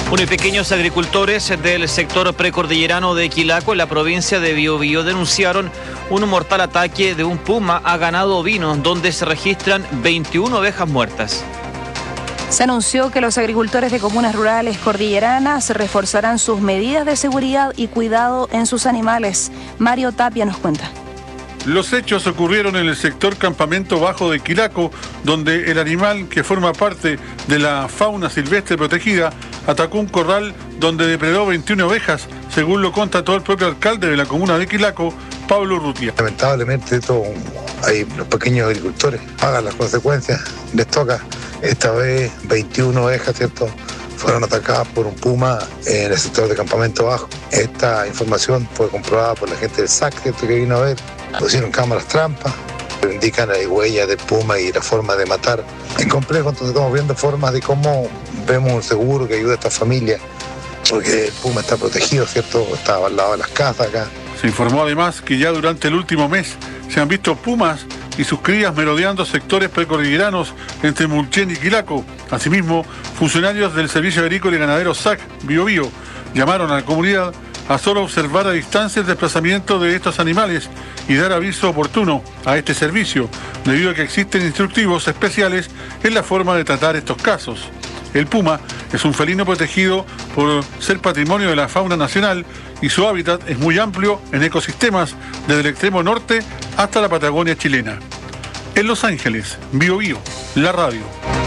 Bueno, y pequeños agricultores del sector precordillerano de Quilaco, en la provincia de Biobío, denunciaron un mortal ataque de un puma a ganado ovino, donde se registran 21 ovejas muertas. Se anunció que los agricultores de comunas rurales cordilleranas reforzarán sus medidas de seguridad y cuidado en sus animales. Mario Tapia nos cuenta. Los hechos ocurrieron en el sector Campamento Bajo de Quilaco, donde el animal, que forma parte de la fauna silvestre protegida, atacó un corral donde depredó 21 ovejas, según lo constató el propio alcalde de la comuna de Quilaco, Pablo Urrutia. Lamentablemente hay los pequeños agricultores pagan las consecuencias, les toca. Esta vez 21 ovejas, ¿cierto?, fueron atacadas por un puma en el sector de Campamento Bajo. Esta información fue comprobada por la gente del SAC, ¿cierto?, que vino a ver. Pusieron cámaras trampas, indican las huellas del puma y la forma de matar. Es complejo, entonces estamos viendo formas de cómo vemos un seguro que ayude a esta familia, porque el puma está protegido, ¿cierto?, está al lado de las casas acá. Se informó además que ya durante el último mes se han visto pumas y sus crías merodeando sectores precordilleranos entre Mulchen y Quilaco. Asimismo, funcionarios del Servicio Agrícola y Ganadero SAC Biobío llamaron a la comunidad a solo observar a distancia el desplazamiento de estos animales y dar aviso oportuno a este servicio, debido a que existen instructivos especiales en la forma de tratar estos casos. El puma es un felino protegido por ser patrimonio de la fauna nacional y su hábitat es muy amplio en ecosistemas desde el extremo norte hasta la Patagonia chilena. En Los Ángeles, Biobío, la radio.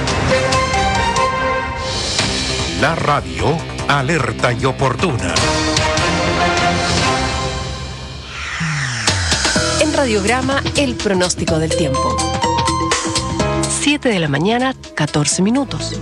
La radio, alerta y oportuna. En Radiograma, el pronóstico del tiempo. 7 de la mañana, 14 minutos.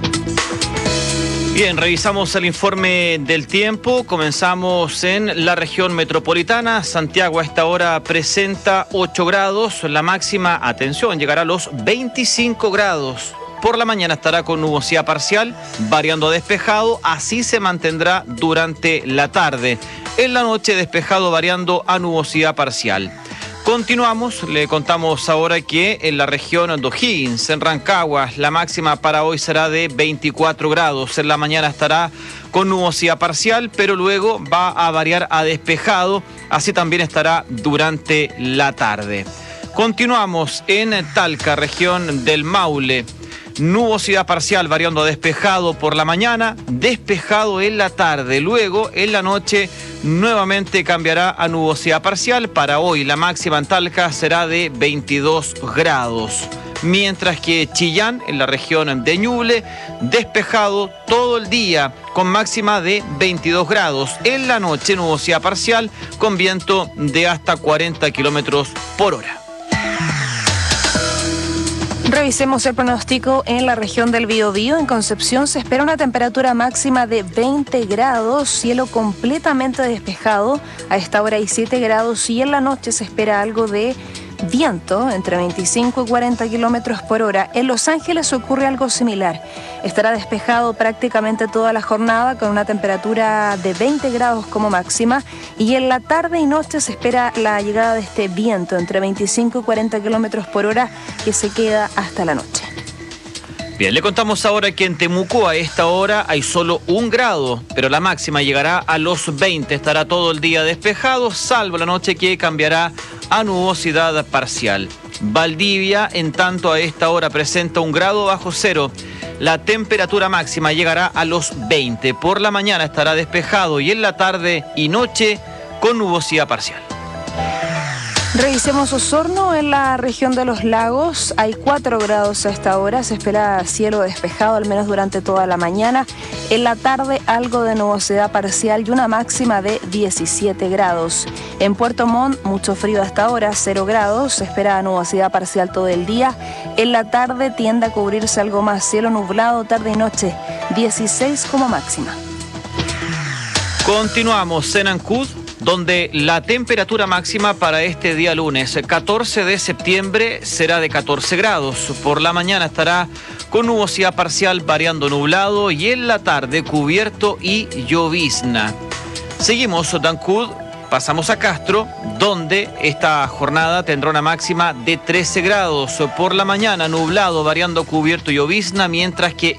Bien, revisamos el informe del tiempo. Comenzamos en la región metropolitana. Santiago a esta hora presenta 8 grados. La máxima, atención, llegará a los 25 grados. Por la mañana estará con nubosidad parcial, variando a despejado. Así se mantendrá durante la tarde. En la noche, despejado, variando a nubosidad parcial. Continuamos, le contamos ahora que en la región de O'Higgins, en Rancagua, la máxima para hoy será de 24 grados. En la mañana estará con nubosidad parcial, pero luego va a variar a despejado. Así también estará durante la tarde. Continuamos en Talca, región del Maule. Nubosidad parcial variando a despejado por la mañana, despejado en la tarde. Luego, en la noche, nuevamente cambiará a nubosidad parcial. Para hoy, la máxima en Talca será de 22 grados. Mientras que Chillán, en la región de Ñuble, despejado todo el día, con máxima de 22 grados. En la noche, nubosidad parcial, con viento de hasta 40 kilómetros por hora. Revisemos el pronóstico en la región del Biobío. En Concepción se espera una temperatura máxima de 20 grados, cielo completamente despejado. A esta hora hay 7 grados y en la noche se espera algo de viento entre 25 y 40 kilómetros por hora. En Los Ángeles ocurre algo similar. Estará despejado prácticamente toda la jornada con una temperatura de 20 grados como máxima y en la tarde y noche se espera la llegada de este viento entre 25 y 40 kilómetros por hora que se queda hasta la noche. Bien, le contamos ahora que en Temuco a esta hora hay solo 1 grado, pero la máxima llegará a los 20. Estará todo el día despejado, salvo la noche que cambiará a nubosidad parcial. Valdivia, en tanto, a esta hora presenta 1 grado bajo cero. La temperatura máxima llegará a los 20. Por la mañana estará despejado y en la tarde y noche con nubosidad parcial. Revisemos Osorno, en la región de los lagos. Hay 4 grados a esta hora. Se espera cielo despejado al menos durante toda la mañana. En la tarde algo de nubosidad parcial y una máxima de 17 grados. En Puerto Montt mucho frío hasta ahora, 0 grados. Se espera nubosidad parcial todo el día. En la tarde tiende a cubrirse algo más, cielo nublado tarde y noche, 16 como máxima. Continuamos en Ancud, donde la temperatura máxima para este día lunes, 14 de septiembre, será de 14 grados. Por la mañana estará con nubosidad parcial variando nublado y en la tarde cubierto y llovizna. Seguimos de Ancud, pasamos a Castro, donde esta jornada tendrá una máxima de 13 grados. Por la mañana nublado variando cubierto y llovizna, mientras que